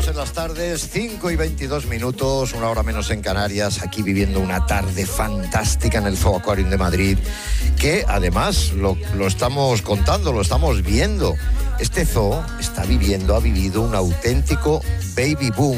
Seguimos en las tardes, 5:22, una hora menos en Canarias, aquí viviendo una tarde fantástica en el Zoo Aquarium de Madrid, que además lo estamos contando, lo estamos viendo. Este zoo ha vivido un auténtico baby boom.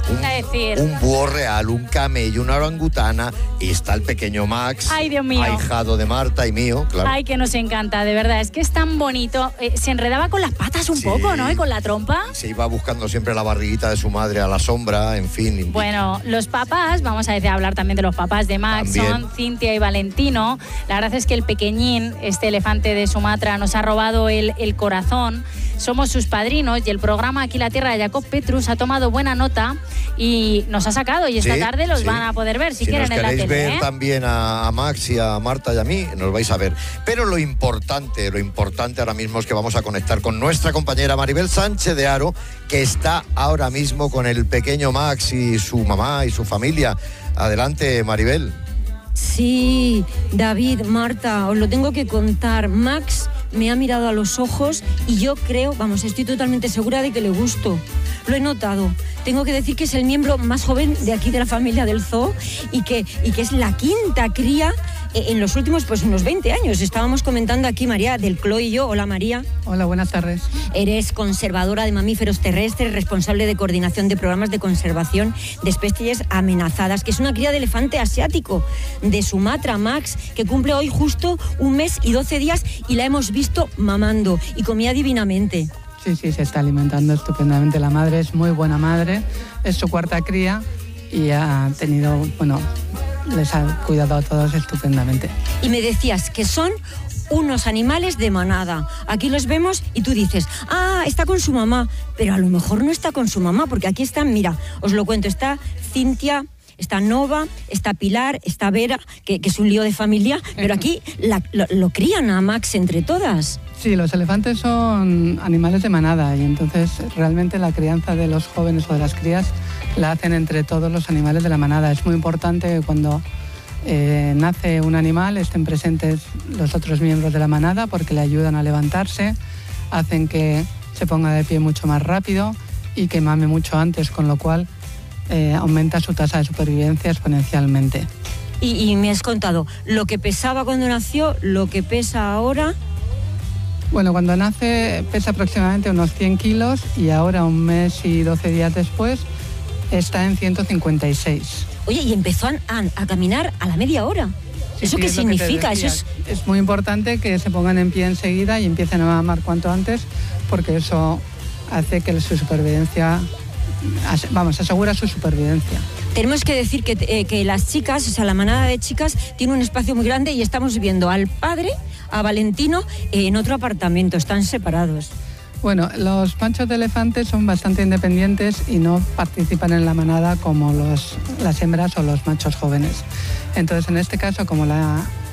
Un búho real, un camello, una orangutana, y está el pequeño Max. Ay, Dios mío. Ahijado de Marta y mío, claro. Ay, que nos encanta, de verdad, es que es tan bonito. Se enredaba con las patas un poco, ¿no? Y con la trompa. Se iba buscando siempre la barriguita de su madre a la sombra, en fin. Bueno, los papás, vamos a hablar también de los papás de Max, también son Cintia y Valentino. La verdad es que el pequeñín, este elefante de Sumatra, nos ha robado el corazón. Somos sus padrinos y el programa Aquí la Tierra de Jacob Petrus ha tomado buena nota y nos ha sacado, y esta tarde los van a poder ver si quieren en la tele. Si queréis ver también a Max y a Marta y a mí, nos vais a ver. Pero lo importante ahora mismo es que vamos a conectar con nuestra compañera Maribel Sánchez de Haro, que está ahora mismo con el pequeño Max y su mamá y su familia. Adelante, Maribel. Sí, David, Marta, os lo tengo que contar. Max me ha mirado a los ojos y yo creo, estoy totalmente segura de que le gusto. Lo he notado. Tengo que decir que es el miembro más joven de aquí de la familia del zoo y que es la quinta cría en los últimos unos 20 años. Estábamos comentando aquí, María del Cló y yo. Hola, María. Hola, buenas tardes. Eres conservadora de mamíferos terrestres, responsable de coordinación de programas de conservación de especies amenazadas, que es una cría de elefante asiático de Sumatra, Max, que cumple hoy justo 1 mes y 12 días y la hemos visto mamando y comía divinamente. Sí, se está alimentando estupendamente. La madre es muy buena madre, es su 4ª cría y ha tenido, les ha cuidado a todos estupendamente. Y me decías que son unos animales de manada. Aquí los vemos y tú dices, está con su mamá, pero a lo mejor no está con su mamá, porque aquí están, mira, os lo cuento, está Cintia, está Nova, está Pilar, está Vera, que es un lío de familia, pero aquí lo crían a Max entre todas. Sí, los elefantes son animales de manada y entonces realmente la crianza de los jóvenes o de las crías la hacen entre todos los animales de la manada. Es muy importante que cuando nace un animal estén presentes los otros miembros de la manada porque le ayudan a levantarse, hacen que se ponga de pie mucho más rápido y que mame mucho antes, con lo cual aumenta su tasa de supervivencia exponencialmente. Y me has contado lo que pesaba cuando nació, lo que pesa ahora. Bueno, cuando nace pesa aproximadamente unos 100 kilos y ahora 1 mes y 12 días después está en 156. Oye, y empezó a caminar a la media hora. ¿Eso qué significa? Es muy importante que se pongan en pie enseguida y empiecen a mamar cuanto antes, porque eso hace que su supervivencia, asegura su supervivencia. Tenemos que decir que las chicas, la manada de chicas, tiene un espacio muy grande y estamos viendo al padre, a Valentino, en otro apartamento, están separados. Bueno, los machos de elefantes son bastante independientes y no participan en la manada como las hembras o los machos jóvenes. Entonces, en este caso, como la